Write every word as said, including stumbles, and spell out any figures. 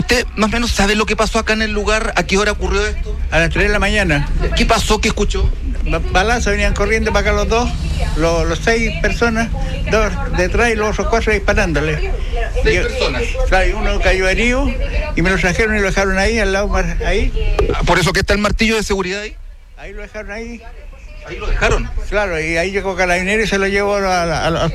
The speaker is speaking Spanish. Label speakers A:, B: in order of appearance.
A: ¿Usted más o menos sabe lo que pasó acá en el lugar? ¿A qué hora ocurrió esto?
B: A las tres de la mañana.
A: ¿Qué pasó? ¿Qué escuchó?
B: Balazo, venían corriendo para acá los dos, los, los seis personas, dos detrás y los otros cuatro disparándole.
A: Seis
B: y,
A: personas.
B: Claro, y uno cayó herido y me lo trajeron y lo dejaron ahí, al lado, ahí.
A: ¿Por eso que está el martillo de seguridad ahí?
B: Ahí lo dejaron ahí.
A: Ahí lo dejaron.
B: Claro, y ahí llegó Carabinero y se lo llevó a la, a la,